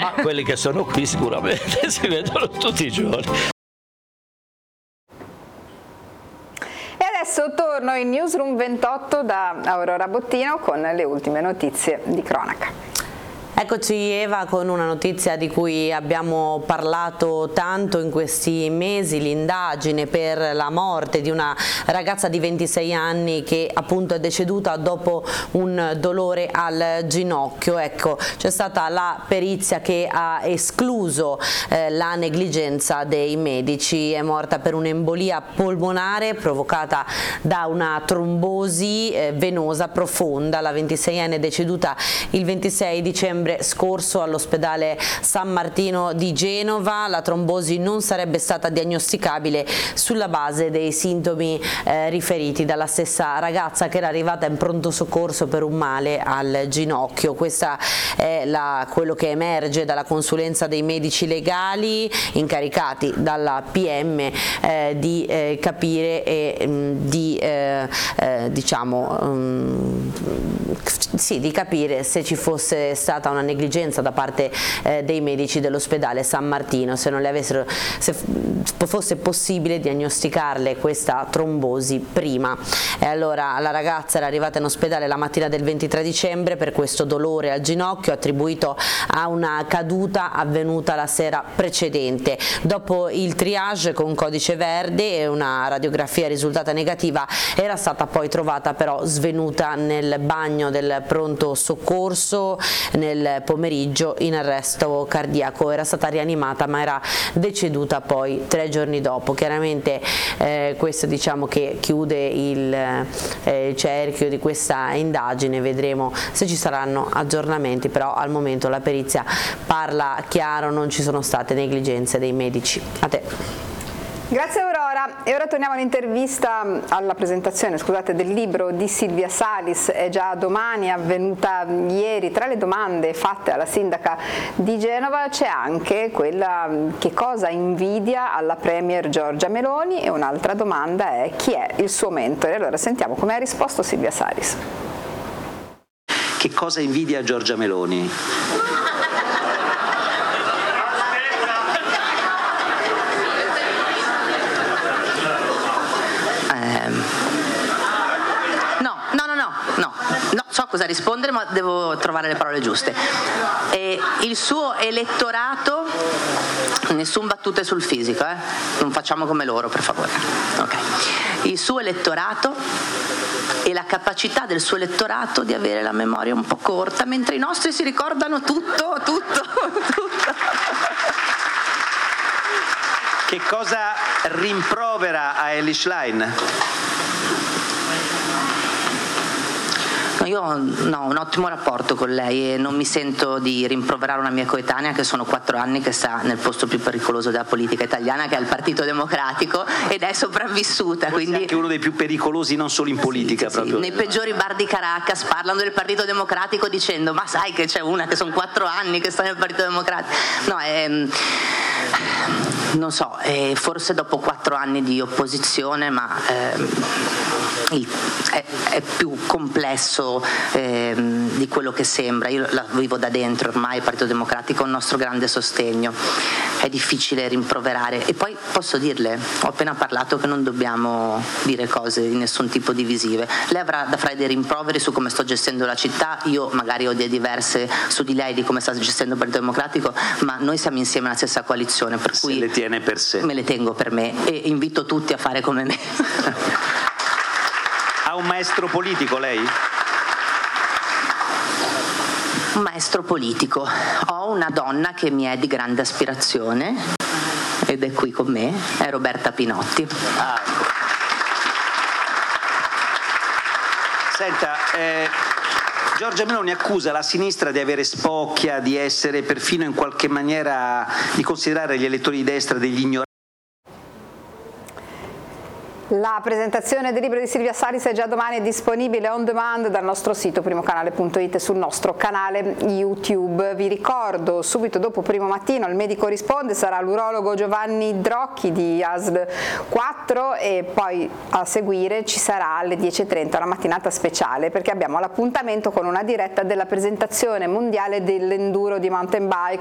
Ma quelli che sono qui sicuramente si vedono tutti i giorni. E adesso torno in Newsroom 28 da Aurora Bottino con le ultime notizie di cronaca. Eccoci Eva con una notizia di cui abbiamo parlato tanto in questi mesi, l'indagine per la morte di una ragazza di 26 anni che appunto è deceduta dopo un dolore al ginocchio. Ecco, c'è stata la perizia che ha escluso la negligenza dei medici, è morta per un'embolia polmonare provocata da una trombosi venosa profonda. La 26enne è deceduta il 26 dicembre scorso all'ospedale San Martino di Genova. La trombosi non sarebbe stata diagnosticabile sulla base dei sintomi riferiti dalla stessa ragazza che era arrivata in pronto soccorso per un male al ginocchio. Questa è quello che emerge dalla consulenza dei medici legali incaricati dalla PM di capire e di capire se ci fosse stata una negligenza da parte dei medici dell'ospedale San Martino, se fosse possibile diagnosticarle questa trombosi prima. E allora la ragazza era arrivata in ospedale la mattina del 23 dicembre per questo dolore al ginocchio attribuito a una caduta avvenuta la sera precedente. Dopo il triage con codice verde e una radiografia risultata negativa, era stata poi trovata però svenuta nel bagno del pronto soccorso nel pomeriggio in arresto cardiaco. Era stata rianimata ma era deceduta poi 3 giorni dopo. Chiaramente questo diciamo che chiude il cerchio di questa indagine, vedremo se ci saranno aggiornamenti, però al momento la perizia parla chiaro, non ci sono state negligenze dei medici. A te. Grazie Aurora, e ora torniamo all'intervista, alla presentazione del libro di Silvia Salis. È già domani, è avvenuta ieri. Tra le domande fatte alla sindaca di Genova c'è anche quella che cosa invidia alla premier Giorgia Meloni, e un'altra domanda è chi è il suo mentore. Allora sentiamo come ha risposto Silvia Salis. Che cosa invidia Giorgia Meloni? No, so cosa rispondere, ma devo trovare le parole giuste. Il suo elettorato, nessun battute sul fisico, non facciamo come loro, per favore. Okay. Il suo elettorato e la capacità del suo elettorato di avere la memoria un po' corta, mentre i nostri si ricordano tutto. Che cosa rimprovera a Elly Schlein? Io ho un ottimo rapporto con lei e non mi sento di rimproverare una mia coetanea che sono 4 anni che sta nel posto più pericoloso della politica italiana, che è il Partito Democratico, ed è sopravvissuta. Quindi anche uno dei più pericolosi non solo in politica. Sì, nei peggiori bar di Caracas parlano del Partito Democratico dicendo ma sai che c'è una che sono 4 anni che sta nel Partito Democratico. Non so, forse dopo 4 anni di opposizione, ma è più complesso di quello che sembra. Io la vivo da dentro ormai, il Partito Democratico è un nostro grande sostegno, è difficile rimproverare. E poi posso dirle, ho appena parlato che non dobbiamo dire cose di nessun tipo divisive. Lei avrà da fare dei rimproveri su come sto gestendo la città, io magari ho idee diverse su di lei di come sta gestendo il Partito Democratico, ma noi siamo insieme nella stessa coalizione, per cui se le tiene per sé. Me le tengo per me e invito tutti a fare come me. Ha un maestro politico lei? Un maestro politico. Ho una donna che mi è di grande aspirazione ed è qui con me, è Roberta Pinotti. Senta, Giorgia Meloni accusa la sinistra di avere spocchia, di essere perfino in qualche maniera, di considerare gli elettori di destra degli ignoranti. La presentazione del libro di Silvia Salis è già domani, è disponibile on demand dal nostro sito primocanale.it e sul nostro canale YouTube. Vi ricordo, subito dopo Primo Mattino il medico risponde, sarà l'urologo Giovanni Drocchi di ASL 4 e poi a seguire ci sarà alle 10:30 una mattinata speciale perché abbiamo l'appuntamento con una diretta della presentazione mondiale dell'enduro di mountain bike